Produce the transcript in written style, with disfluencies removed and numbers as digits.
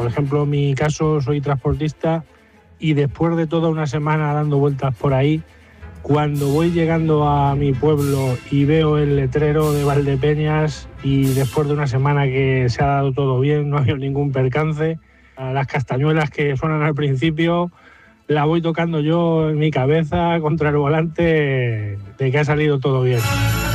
Por ejemplo, en mi caso soy transportista y después de toda una semana dando vueltas por ahí, cuando voy llegando a mi pueblo y veo el letrero de Valdepeñas y después de una semana que se ha dado todo bien, no ha habido ningún percance, las castañuelas que suenan al principio la voy tocando yo en mi cabeza contra el volante de que ha salido todo bien.